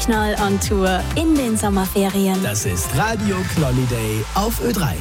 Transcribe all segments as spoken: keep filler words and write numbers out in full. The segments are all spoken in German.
Knall on Tour in den Sommerferien. Das ist Radio Knolliday auf Ö drei.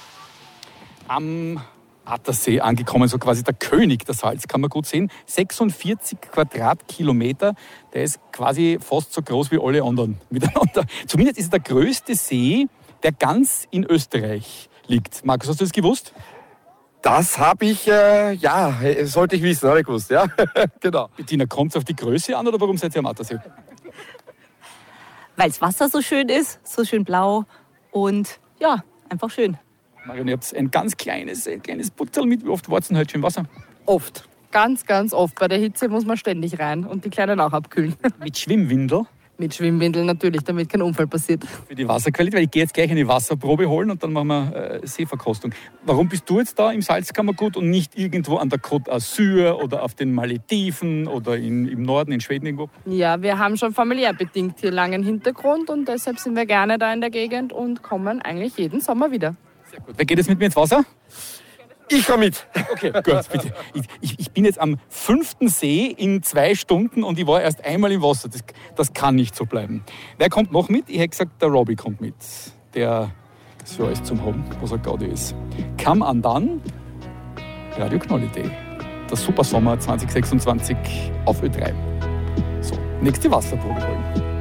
Am Attersee angekommen, so quasi der König der Salz, kann man gut sehen. sechsundvierzig Quadratkilometer, der ist quasi fast so groß wie alle anderen miteinander. Zumindest ist es der größte See, der ganz in Österreich liegt. Markus, hast du das gewusst? Das habe ich, äh, ja, sollte ich wissen, habe ich gewusst, ja, genau. Bettina, kommt es auf die Größe an oder warum seid ihr am Attersee? Weil das Wasser so schön ist, so schön blau und ja, einfach schön. Marion, ihr habt ein ganz kleines, ein kleines Putzel mit. Wie oft wart ihr heute schon im Wasser? Oft, ganz, ganz oft. Bei der Hitze muss man ständig rein und die Kleinen auch abkühlen. Mit Schwimmwindel? Mit Schwimmwindeln natürlich, damit kein Unfall passiert. Für die Wasserqualität, weil ich gehe jetzt gleich eine Wasserprobe holen und dann machen wir äh, Seeverkostung. Warum bist du jetzt da im Salzkammergut und nicht irgendwo an der Côte d'Azur oder auf den Malediven oder in, im Norden, in Schweden irgendwo? Ja, wir haben schon familiär bedingt hier langen Hintergrund und deshalb sind wir gerne da in der Gegend und kommen eigentlich jeden Sommer wieder. Sehr gut. Wer geht jetzt mit mir ins Wasser? Ich komme mit. Okay, gut, bitte. Ich, ich, ich bin jetzt am fünften See in zwei Stunden und ich war erst einmal im Wasser. Das, das kann nicht so bleiben. Wer kommt noch mit? Ich hätte gesagt, der Robbie kommt mit. Der ist für euch zum Haben, was er Gaudi ist. Come on dann, Radio Knolliday. Der Supersommer zwanzig sechsundzwanzig auf Ö drei. So, nächste Wasserprobe holen.